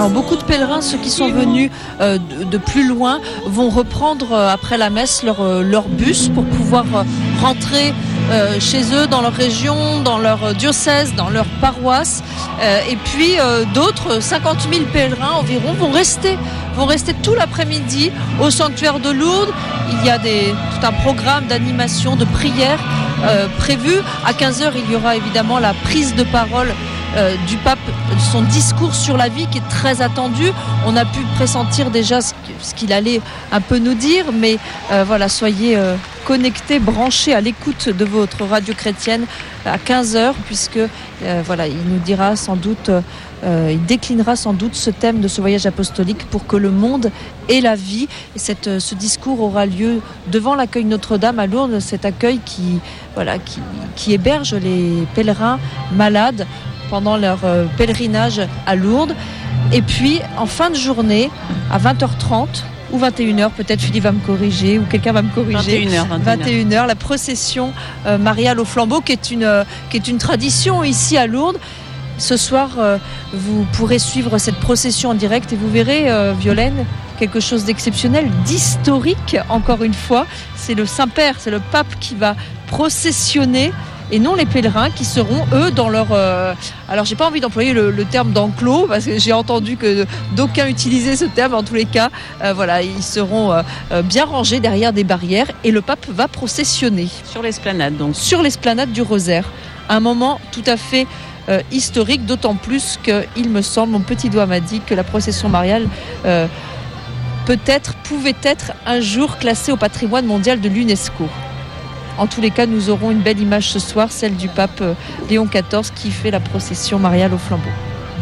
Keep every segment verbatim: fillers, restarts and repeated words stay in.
Alors beaucoup de pèlerins, ceux qui sont venus euh, de, de plus loin, vont reprendre euh, après la messe leur, euh, leur bus pour pouvoir euh, rentrer euh, chez eux, dans leur région, dans leur diocèse, dans leur paroisse. Euh, et puis euh, d'autres, cinquante mille pèlerins environ, vont rester, vont rester tout l'après-midi au sanctuaire de Lourdes. Il y a des, tout un programme d'animation, de prière euh, prévu. À quinze heures, il y aura évidemment la prise de parole Euh, du pape, son discours sur la vie qui est très attendu. On a pu pressentir déjà ce, ce qu'il allait un peu nous dire, mais euh, voilà, soyez euh, connectés, branchés à l'écoute de votre radio chrétienne à quinze heures, puisque euh, voilà, il nous dira sans doute, euh, il déclinera sans doute ce thème de ce voyage apostolique pour que le monde ait la vie. Et cette, ce discours aura lieu devant l'accueil Notre-Dame à Lourdes, cet accueil qui, voilà, qui, qui héberge les pèlerins malades pendant leur euh, pèlerinage à Lourdes. Et puis, en fin de journée, à vingt heures trente ou vingt et une heures, peut-être Philippe va me corriger, ou quelqu'un va me corriger. vingt et une heures. vingt et une heures, la procession euh, mariale au flambeau, qui est, une, euh, qui est une tradition ici à Lourdes. Ce soir, euh, vous pourrez suivre cette procession en direct et vous verrez, euh, Violaine, quelque chose d'exceptionnel, d'historique, encore une fois. C'est le Saint-Père, c'est le pape qui va processionner, et non les pèlerins qui seront, eux, dans leur... Euh... Alors, j'ai pas envie d'employer le, le terme d'enclos, parce que j'ai entendu que d'aucuns utilisaient ce terme. En tous les cas, euh, voilà, ils seront euh, bien rangés derrière des barrières, et le pape va processionner. Sur l'esplanade, donc. Sur l'esplanade du Rosaire. Un moment tout à fait euh, historique, d'autant plus qu'il me semble, mon petit doigt m'a dit que la procession mariale... Euh, peut-être, pouvait être un jour classée au patrimoine mondial de l'UNESCO. En tous les cas, nous aurons une belle image ce soir, celle du pape Léon quatorze qui fait la procession mariale au flambeau.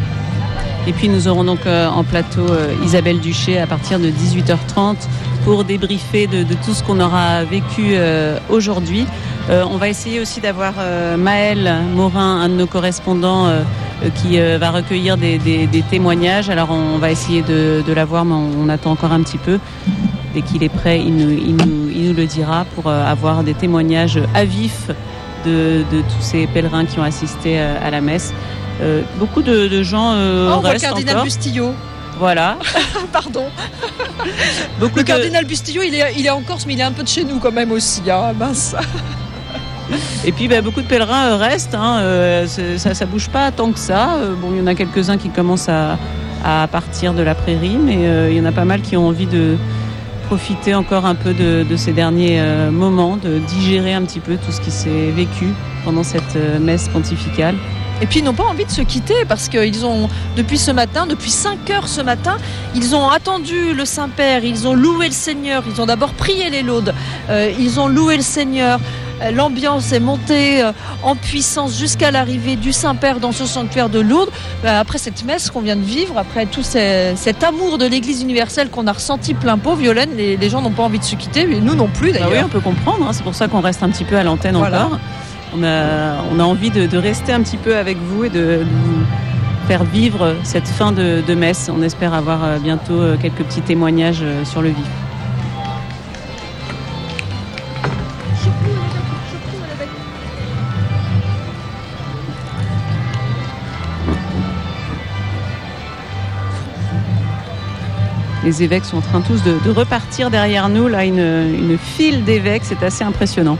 Et puis nous aurons donc euh, en plateau euh, Isabelle Duché à partir de dix-huit heures trente pour débriefer de, de tout ce qu'on aura vécu euh, aujourd'hui. Euh, on va essayer aussi d'avoir euh, Maël Morin, un de nos correspondants, euh, qui euh, va recueillir des, des, des témoignages. Alors on va essayer de, de l'avoir, mais on, on attend encore un petit peu. Dès qu'il est prêt, il nous, il nous, il nous le dira pour euh, avoir des témoignages à vif de, de tous ces pèlerins qui ont assisté euh, à la messe. Euh, beaucoup de, de gens euh, oh, restent le cardinal encore. Bustillo. Voilà. Pardon. Beaucoup le de... cardinal Bustillo, il est, il est en Corse, mais il est un peu de chez nous quand même aussi. Hein, mince. Et puis bah, beaucoup de pèlerins euh, restent. Hein, euh, ça, ça bouge pas tant que ça. Euh, bon, il y en a quelques-uns qui commencent à, à partir de la prairie, mais euh, il y en a pas mal qui ont envie de profiter encore un peu de, de ces derniers euh, moments, de digérer un petit peu tout ce qui s'est vécu pendant cette euh, messe pontificale. Et puis ils n'ont pas envie de se quitter parce qu'ils ont, depuis ce matin, depuis cinq heures ce matin, ils ont attendu le Saint-Père, ils ont loué le Seigneur, ils ont d'abord prié les laudes, euh, ils ont loué le Seigneur. L'ambiance est montée en puissance jusqu'à l'arrivée du Saint-Père dans ce sanctuaire de Lourdes. Après cette messe qu'on vient de vivre, après tout ces, cet amour de l'Église universelle qu'on a ressenti plein pot, Violaine, les, les gens n'ont pas envie de se quitter, mais nous non plus d'ailleurs. Bah oui, on peut comprendre, hein, c'est pour ça qu'on reste un petit peu à l'antenne voilà. encore. On a, on a envie de, de rester un petit peu avec vous et de, de vous faire vivre cette fin de, de messe. On espère avoir bientôt quelques petits témoignages sur le vif. Les évêques sont en train tous de, de repartir derrière nous. Là, une, une file d'évêques, c'est assez impressionnant.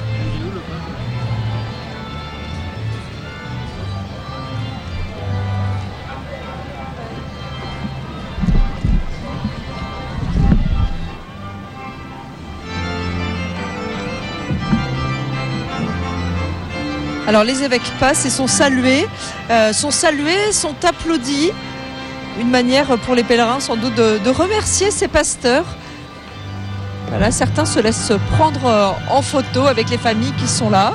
Alors les évêques passent et sont salués, euh, sont salués, sont applaudis. Une manière pour les pèlerins sans doute de, de remercier ces pasteurs. Voilà, certains se laissent prendre en photo avec les familles qui sont là.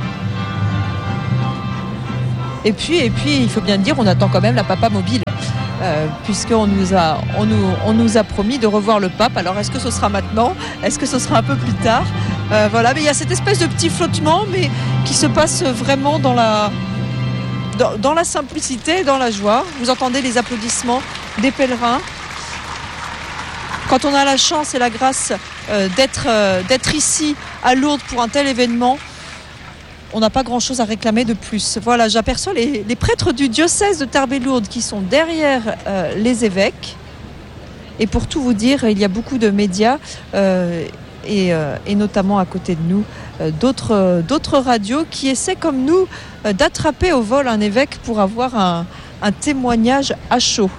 Et puis, et puis il faut bien dire, on attend quand même la papa mobile. Euh, puisqu'on nous a, on nous, on nous a promis de revoir le pape. Alors est-ce que ce sera maintenant ? Est-ce que ce sera un peu plus tard ? euh, Voilà, mais il y a cette espèce de petit flottement, mais qui se passe vraiment dans la, dans, dans la simplicité, dans la joie. Vous entendez les applaudissements des pèlerins. Quand on a la chance et la grâce euh, d'être, euh, d'être ici à Lourdes pour un tel événement, on n'a pas grand-chose à réclamer de plus. Voilà, j'aperçois les, les prêtres du diocèse de Tarbes-et-Lourdes qui sont derrière euh, les évêques. Et pour tout vous dire, il y a beaucoup de médias, euh, et, euh, et notamment à côté de nous, euh, d'autres, euh, d'autres radios qui essaient comme nous euh, d'attraper au vol un évêque pour avoir un, un témoignage à chaud.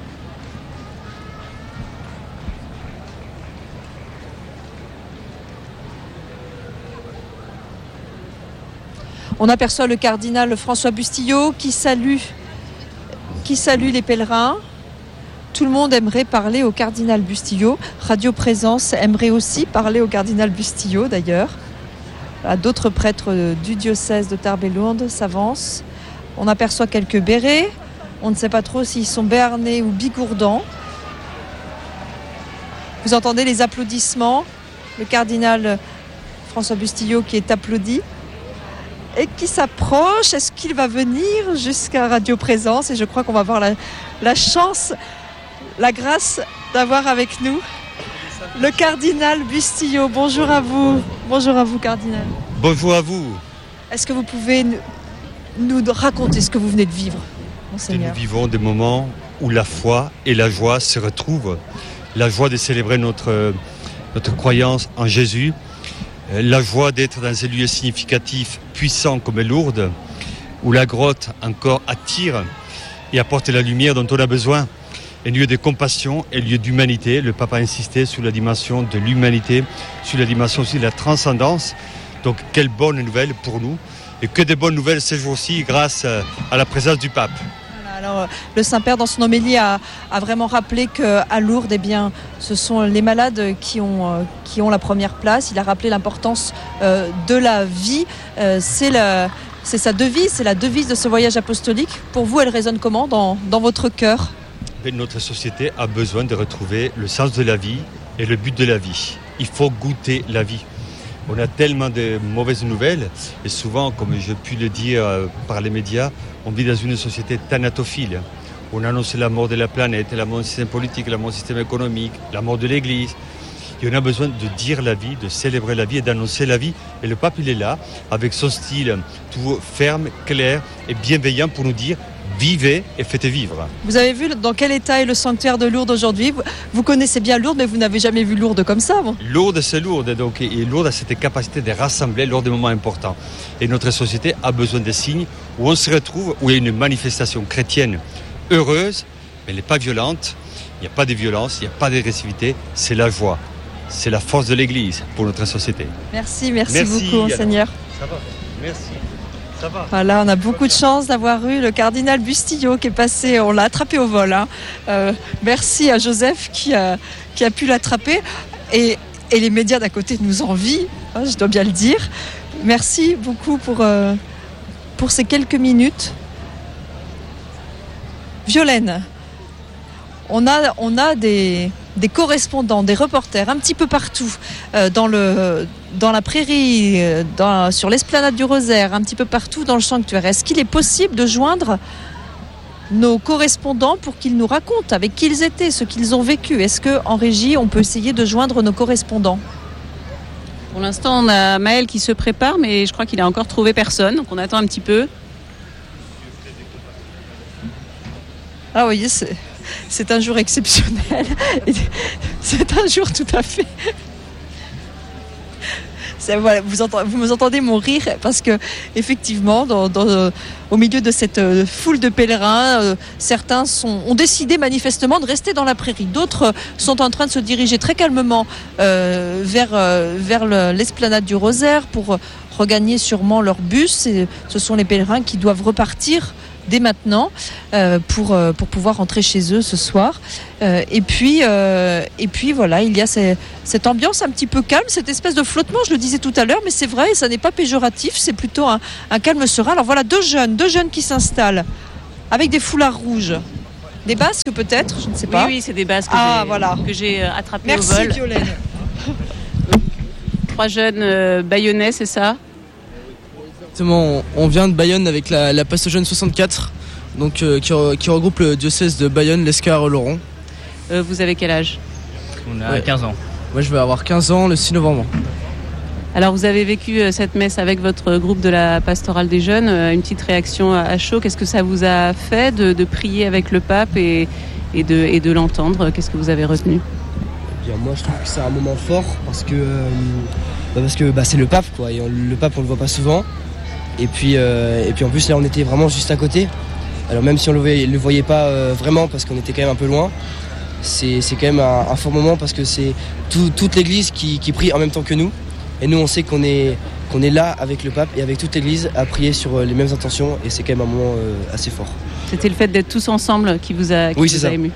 On aperçoit le cardinal François Bustillo qui salue, qui salue les pèlerins. Tout le monde aimerait parler au cardinal Bustillo. Radio Présence aimerait aussi parler au cardinal Bustillo d'ailleurs. D'autres prêtres du diocèse de Tarbes-et-Lourdes s'avancent. On aperçoit quelques bérets. On ne sait pas trop s'ils sont béarnais ou bigourdans. Vous entendez les applaudissements. Le cardinal François Bustillo qui est applaudi et qui s'approche. Est-ce qu'il va venir jusqu'à Radio Présence? Et je crois qu'on va avoir la, la chance, la grâce d'avoir avec nous le cardinal Bustillo. Bonjour à vous. Bonjour à vous, cardinal. Bonjour à vous. Est-ce que vous pouvez nous, nous raconter ce que vous venez de vivre, Monseigneur? Nous vivons des moments où la foi et la joie se retrouvent. La joie de célébrer notre, notre croyance en Jésus. La joie d'être dans un lieu significatif, puissant comme Lourdes, où la grotte encore attire et apporte la lumière dont on a besoin. Un lieu de compassion et lieu d'humanité. Le pape a insisté sur la dimension de l'humanité, sur la dimension aussi de la transcendance. Donc, quelle bonne nouvelle pour nous. Et que de bonnes nouvelles ces jours-ci grâce à la présence du pape. Alors, le Saint-Père, dans son homélie, a, a vraiment rappelé qu'à Lourdes, eh bien, ce sont les malades qui ont, qui ont la première place. Il a rappelé l'importance euh, de la vie. Euh, c'est, la, c'est sa devise, c'est la devise de ce voyage apostolique. Pour vous, elle résonne comment dans, dans votre cœur? Notre société a besoin de retrouver le sens de la vie et le but de la vie. Il faut goûter la vie. On a tellement de mauvaises nouvelles et souvent, comme j'ai pu le dire par les médias, on vit dans une société thanatophile. On annonce la mort de la planète, la mort du système politique, la mort du système économique, la mort de l'Église. Et on a besoin de dire la vie, de célébrer la vie et d'annoncer la vie. Et le pape, il est là, avec son style tout ferme, clair et bienveillant pour nous dire « vivez et faites vivre ». Vous avez vu dans quel état est le sanctuaire de Lourdes aujourd'hui? vous, vous connaissez bien Lourdes, mais vous n'avez jamais vu Lourdes comme ça, bon. Lourdes, c'est Lourdes. Donc, et Lourdes a cette capacité de rassembler lors des moments importants. Et notre société a besoin de signes où on se retrouve, où il y a une manifestation chrétienne heureuse, mais elle n'est pas violente. Il n'y a pas de violence, il n'y a pas d'agressivité. C'est la joie. C'est la force de l'Église pour notre société. Merci, merci, merci beaucoup, Monseigneur. Ça va, merci. Ça va. Voilà, on a beaucoup de chance d'avoir eu le cardinal Bustillo qui est passé, on l'a attrapé au vol. Hein. Euh, merci à Joseph qui a, qui a pu l'attraper. Et, et les médias d'à côté nous envient, hein, je dois bien le dire. Merci beaucoup pour, euh, pour ces quelques minutes. Violaine, on a, on a des... des correspondants, des reporters un petit peu partout euh, dans, le, dans la prairie, dans, sur l'esplanade du Rosaire, un petit peu partout dans le sanctuaire. Est-ce qu'il est possible de joindre nos correspondants pour qu'ils nous racontent avec qui ils étaient, ce qu'ils ont vécu? Est-ce qu'en régie, on peut essayer de joindre nos correspondants? Pour l'instant, on a Maël qui se prépare, mais je crois qu'il n'a encore trouvé personne, donc on attend un petit peu. Ah oui, c'est... C'est un jour exceptionnel. C'est un jour tout à fait... C'est, voilà, vous, entendez, vous me entendez mon rire parce que effectivement, dans, dans, au milieu de cette foule de pèlerins, euh, certains sont, ont décidé manifestement de rester dans la prairie. D'autres sont en train de se diriger très calmement euh, vers, euh, vers le, l'esplanade du Rosaire pour regagner sûrement leur bus. Et ce sont les pèlerins qui doivent repartir dès maintenant euh, pour, euh, pour pouvoir rentrer chez eux ce soir. Euh, et, puis, euh, et puis voilà, il y a ces, cette ambiance un petit peu calme, cette espèce de flottement, je le disais tout à l'heure, mais c'est vrai, ça n'est pas péjoratif, c'est plutôt un, un calme serein. Alors voilà, deux jeunes, deux jeunes qui s'installent avec des foulards rouges. Des basques peut-être, je ne sais pas. Oui, oui, c'est des basques ah, que, j'ai, voilà. que j'ai attrapés Merci, au vol. Merci Violaine. Trois jeunes euh, bayonnais, c'est ça? Exactement, on vient de Bayonne avec la, la Passe Jeune soixante-quatre, donc, euh, qui, qui regroupe le diocèse de Bayonne, l'Escar, Laurent. Euh, vous avez quel âge? On a ouais. quinze ans. Moi je vais avoir quinze ans le six novembre. Alors vous avez vécu cette messe avec votre groupe de la pastorale des jeunes, une petite réaction à chaud. Qu'est-ce que ça vous a fait de, de prier avec le pape et, et, de, et de l'entendre? Qu'est-ce que vous avez retenu? Bien, moi je trouve que c'est un moment fort parce que, euh, bah parce que bah, c'est le pape quoi, et on, le pape on le voit pas souvent. Et puis, euh, et puis en plus là on était vraiment juste à côté. Alors même si on le voyait, le voyait pas euh, vraiment parce qu'on était quand même un peu loin, c'est, c'est quand même un, un fort moment parce que c'est tout, toute l'église qui, qui prie en même temps que nous. Et nous, on sait qu'on est, qu'on est là avec le pape et avec toute l'église à prier sur les mêmes intentions. Et c'est quand même un moment euh, assez fort. C'était le fait d'être tous ensemble qui vous a, qui oui, vous c'est a ça. ému.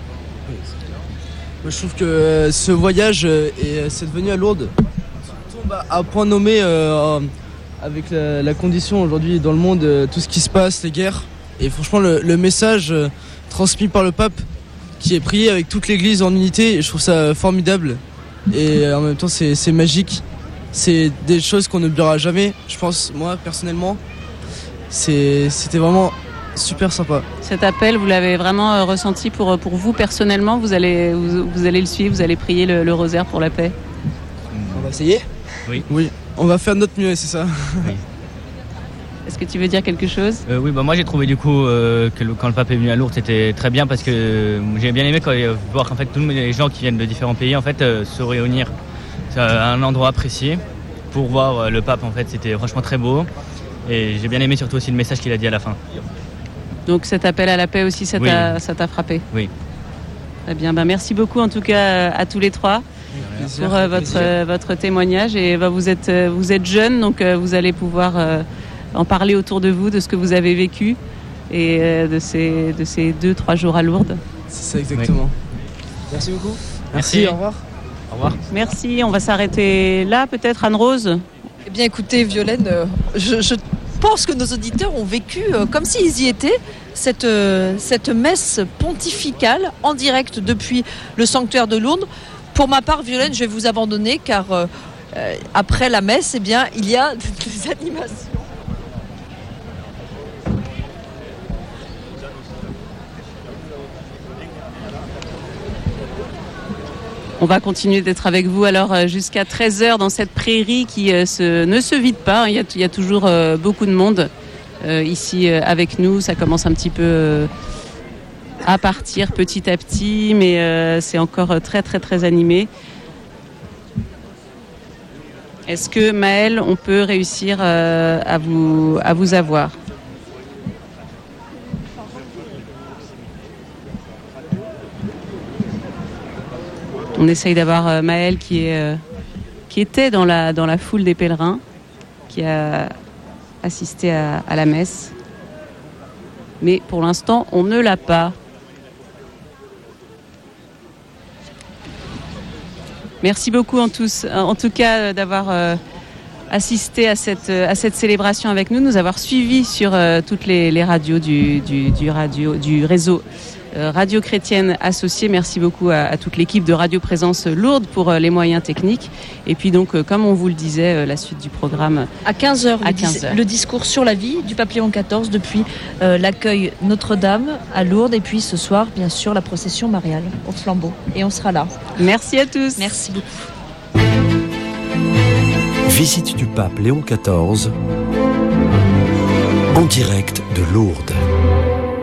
Moi, je trouve que euh, ce voyage euh, et cette venue à Lourdes tombe à point nommé euh, avec la, la condition aujourd'hui dans le monde, euh, tout ce qui se passe, les guerres. Et franchement, le, le message euh, transmis par le pape qui est prié avec toute l'église en unité, je trouve ça formidable. Et euh, en même temps, c'est, c'est magique. C'est des choses qu'on n'oubliera jamais, je pense, moi, personnellement. C'est, c'était vraiment super sympa. Cet appel, vous l'avez vraiment euh, ressenti pour, pour vous personnellement? Vous allez, vous, vous allez le suivre, vous allez prier le, le rosaire pour la paix? On va essayer? Oui. Oui, on va faire de notre mieux, c'est ça. Oui. Est-ce que tu veux dire quelque chose? euh, Oui, bah moi j'ai trouvé du coup euh, que le, quand le pape est venu à Lourdes, c'était très bien parce que euh, j'ai bien aimé quand, euh, voir qu'en fait tous les gens qui viennent de différents pays en fait euh, se réunir à un endroit apprécié pour voir euh, le pape. En fait, c'était franchement très beau et j'ai bien aimé surtout aussi le message qu'il a dit à la fin. Donc cet appel à la paix aussi, ça, oui. t'a, ça t'a frappé? Oui. Très bien, bah, merci beaucoup en tout cas à tous les trois Plaisir, pour euh, votre, euh, votre témoignage. Et bah, vous êtes, euh, vous êtes jeunes, donc euh, vous allez pouvoir euh, en parler autour de vous, de ce que vous avez vécu et euh, de, ces, de ces deux, trois jours à Lourdes. C'est ça exactement. Oui. Merci beaucoup. Merci. Merci, au revoir. Au revoir. Merci, on va s'arrêter là peut-être, Anne-Rose. Eh bien écoutez Violaine, euh, je, je pense que nos auditeurs ont vécu euh, comme s'ils y étaient, cette, euh, cette messe pontificale en direct depuis le sanctuaire de Lourdes. Pour ma part, Violaine, je vais vous abandonner car euh, euh, après la messe, eh bien, il y a des animations. On va continuer d'être avec vous alors jusqu'à treize heures dans cette prairie qui euh, se, ne se vide pas. Il y a, il y a toujours euh, beaucoup de monde euh, ici euh, avec nous. Ça commence un petit peu euh, à partir petit à petit, mais euh, c'est encore très très très animé. Est-ce que Maëlle, on peut réussir euh, à vous, à vous avoir? On essaye d'avoir Maëlle qui, est, euh, qui était dans la, dans la foule des pèlerins, qui a assisté à, à la messe. Mais pour l'instant, on ne l'a pas. Merci beaucoup en, tous, en tout cas d'avoir euh, assisté à cette, à cette célébration avec nous, nous avoir suivis sur euh, toutes les, les radios du, du, du, radio, du réseau Radio Chrétienne Associée. Merci beaucoup à, à toute l'équipe de Radio Présence Lourdes pour euh, les moyens techniques. Et puis donc, euh, comme on vous le disait, euh, la suite du programme À quinze heures, à le, quinze heures. le discours sur la vie du pape Léon quatorze depuis euh, l'accueil Notre-Dame à Lourdes. Et puis ce soir, bien sûr, la procession mariale au flambeau. Et on sera là. Merci à tous. Merci beaucoup. Visite du pape Léon quatorze en direct de Lourdes.